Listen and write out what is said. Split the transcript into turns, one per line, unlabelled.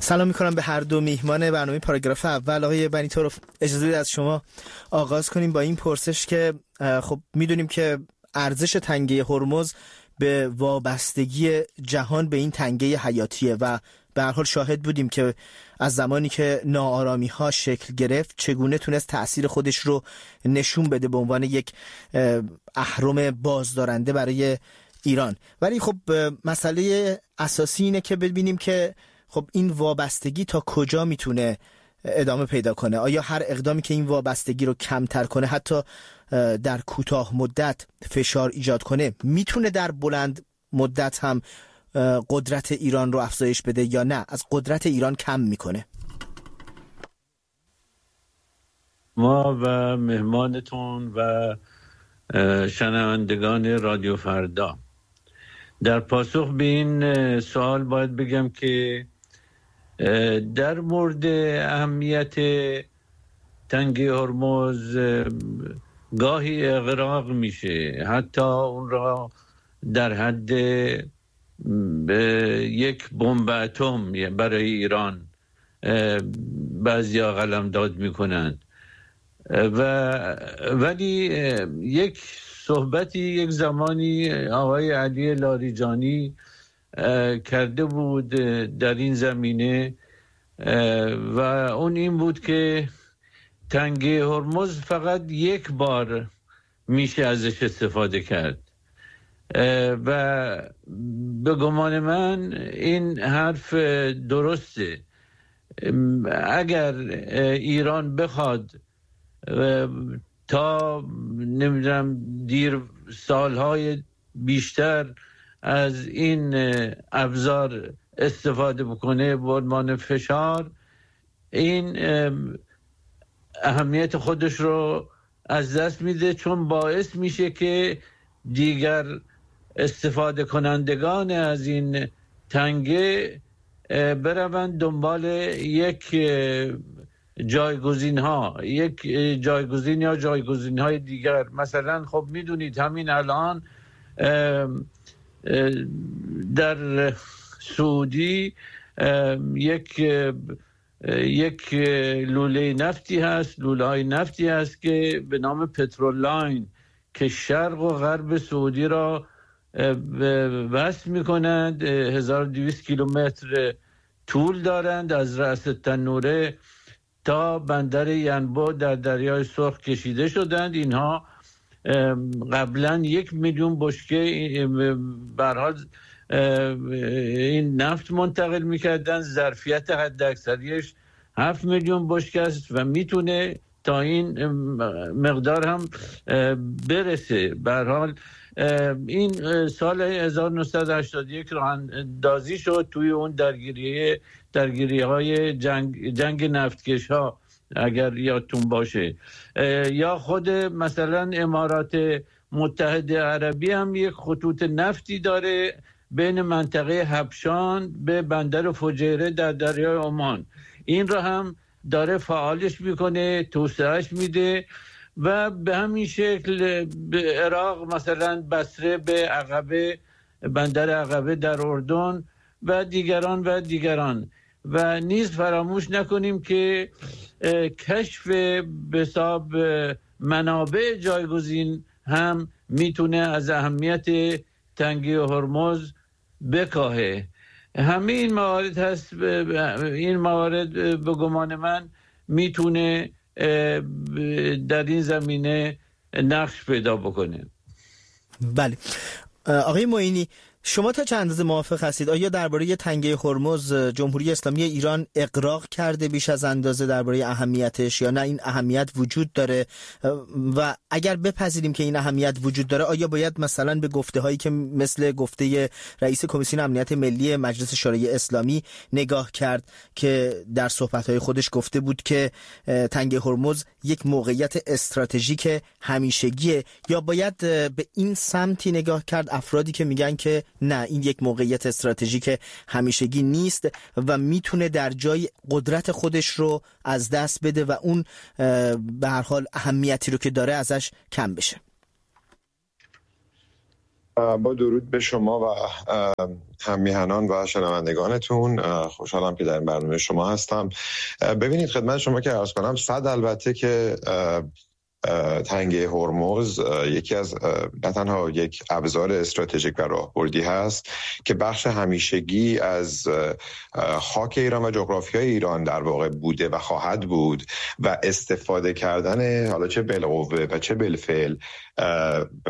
سلام میکنم به هر دو میهمان برنامه پاراگراف اول. آقای بنی طرف، اجازه بدید از شما آغاز کنیم با این پرسش که خب میدونیم که ارزش تنگه هرمز به وابستگی جهان به این تنگه حیاتیه و به هر حال شاهد بودیم که از زمانی که ناآرامی ها شکل گرفت چگونه تونست تأثیر خودش رو نشون بده به عنوان یک اهرم بازدارنده برای ایران. ولی خب مسئله اساسی اینه که ببینیم که خب این وابستگی تا کجا میتونه ادامه پیدا کنه. آیا هر اقدامی که این وابستگی رو کمتر کنه، حتی در کوتاه مدت فشار ایجاد کنه، میتونه در بلند مدت هم قدرت ایران رو افزایش بده یا نه از قدرت ایران کم میکنه؟
ما و مهمانتون و شنوندگان رادیو فردا، در پاسخ به این سوال باید بگم که در مورد اهمیت تنگه هرمز گاهی اغراق میشه، حتی اون را در حد یک بمب اتم برای ایران بعضیا قلمداد میکنند. ولی یک صحبتی یک زمانی آقای علی لاریجانی کرده بود در این زمینه و اون این بود که تنگه هرمز فقط یک بار میشه ازش استفاده کرد و به گمان من این حرف درسته. اگر ایران بخواد تا نمیدونم دیر سالهای بیشتر از این ابزار استفاده بکنه به عنوان فشار، این اهمیت خودش رو از دست میده، چون باعث میشه که دیگر استفاده کنندگان از این تنگه بروند دنبال یک جایگزین یا جایگزین های دیگر. مثلا خب میدونید همین الان در سعودی یک لوله های نفتی هست که به نام پترول لاین که شرق و غرب سعودی را وصل میکنند. 1200 کیلومتر طول دارند از رأس تنوره تا بندر ینبع در دریای سرخ کشیده شدند. اینها قبلا 1 میلیون بشکه به هر حال این نفت منتقل میکردن. ظرفیت حد اکثریش 7 میلیون بشکه است و میتونه تا این مقدار هم برسه. به هر حال این سال 1981 راه اندازی شد توی اون درگیری های جنگ نفتکش ها، اگر یادتون باشه. یا خود مثلا امارات متحده عربی هم یک خطوط نفتی داره بین منطقه حبشان به بندر فجیره در دریای عمان. این را هم داره فعالش میکنه، توسعهش میده و به همین شکل به عراق مثلا بصره به عقبه، بندر عقبه در اردن و دیگران. و نیز فراموش نکنیم که کشف به حساب منابع جایگزین هم میتونه از اهمیت تنگه هرمز بکاهه. همه این موارد هست. این موارد به گمان من میتونه در این زمینه نقش پیدا بکنه.
بله آقای معینی، شما تا چند اندازه موافق هستید؟ آیا درباره تنگه هرمز جمهوری اسلامی ایران اغراق کرده بیش از اندازه درباره اهمیتش یا نه این اهمیت وجود داره؟ و اگر بپذیریم که این اهمیت وجود داره، آیا باید مثلا به گفته هایی که مثل گفته رئیس کمیسیون امنیت ملی مجلس شورای اسلامی نگاه کرد که در صحبت های خودش گفته بود که تنگه هرمز یک موقعیت استراتژیک همیشگیه، یا باید به این سمتی نگاه کرد افرادی که میگن که نه، این یک موقعیت استراتژیک همیشگی نیست و میتونه در جای قدرت خودش رو از دست بده و اون به هر حال اهمیتی رو که داره ازش کم بشه؟
با درود به شما و هم‌میهنان و شنوندگانتون، خوشحالم که در این برنامه شما هستم. ببینید خدمت شما که عرض کنم، البته که تنگه هرمز یکی از نه تنها یک ابزار استراتژیک و راهبردی هست که بخش همیشگی از خاک ایران و جغرافیای ایران در واقع بوده و خواهد بود و استفاده کردن حالا چه بالقوه و چه بالفعل